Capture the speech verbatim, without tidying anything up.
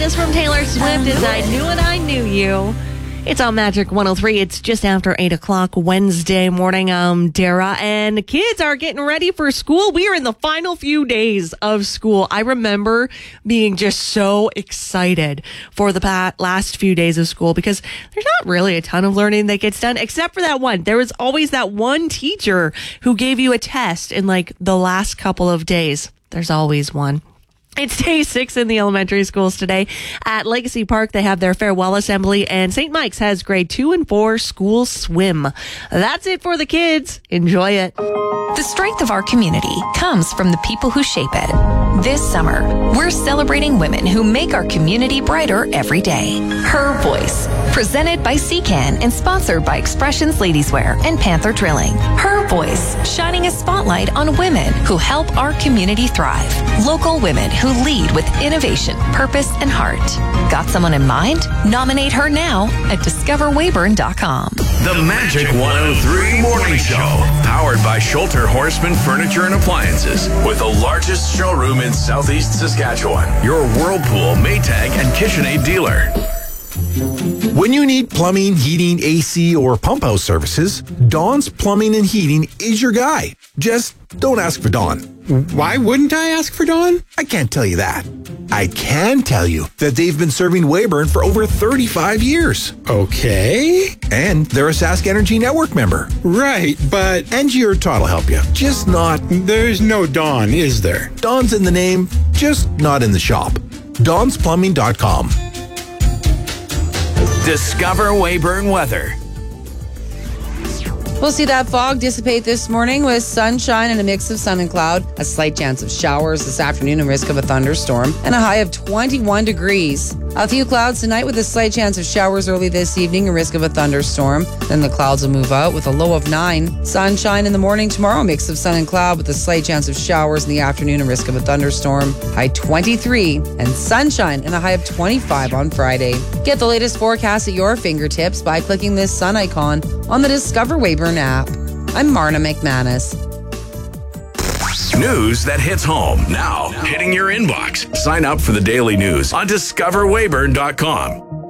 latest from Taylor Swift is I Knew It, I Knew You. It's on Magic one oh three. It's just after eight o'clock Wednesday morning. I'm Dara, and the kids are getting ready for school. We are in the final few days of school. I remember being just so excited for the past, last few days of school because there's not really a ton of learning that gets done, except for that one. There was always that one teacher who gave you a test in like the last couple of days. There's always one. It's day six in the elementary schools today. At Legacy Park, they have their farewell assembly, and Saint Mike's has grade two and four school swim. That's it for the kids. Enjoy it. The strength of our community comes from the people who shape it. This summer, we're celebrating women who make our community brighter every day. Her Voice, presented by C CAN and sponsored by Expressions Ladieswear and Panther Drilling. Her Voice, shining a spotlight on women who help our community thrive. Local women who lead with innovation, purpose, and heart. Got someone in mind? Nominate her now at discover weyburn dot com. The Magic one oh three Morning Show, powered by Schulter Horseman Furniture and Appliances, with the largest showroom in Southeast Saskatchewan. Your Whirlpool, Maytag, and KitchenAid dealer. When you need plumbing, heating, A C, or pump house services, Dawn's Plumbing and Heating is your guy. Just don't ask for Dawn. Why wouldn't I ask for Dawn? I can't tell you that. I can tell you that they've been serving Weyburn for over thirty-five years. Okay. And they're a Sask Energy Network member. Right, but... Angie or Todd will help you. Just not... There's no Dawn, is there? Dawn's in the name, just not in the shop. dawns plumbing dot com. Discover Weyburn weather. We'll see that fog dissipate this morning with sunshine and a mix of sun and cloud. A slight chance of showers this afternoon and risk of a thunderstorm. And a high of twenty-one degrees. A few clouds tonight with a slight chance of showers early this evening and risk of a thunderstorm. Then the clouds will move out with a low of nine. Sunshine in the morning tomorrow. Mix of sun and cloud with a slight chance of showers in the afternoon and risk of a thunderstorm. High twenty-three. And sunshine and a high of twenty-five on Friday. Get the latest forecast at your fingertips by clicking this sun icon on the Discover Weyburn app. I'm Marna McManus. News that hits home now, hitting your inbox. Sign up for the daily news on discover weyburn dot com.